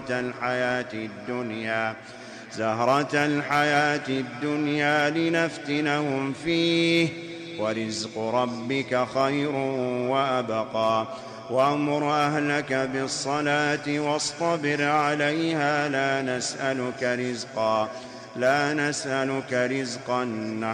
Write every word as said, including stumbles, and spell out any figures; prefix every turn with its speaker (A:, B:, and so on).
A: الحياة الدنيا زهرة الحياة الدنيا لنفتنهم فيه ورزق ربك خير وأبقى وأمر أهلك بالصلاة واصطبر عليها لا نسألك رزقا لا نسألك رزقا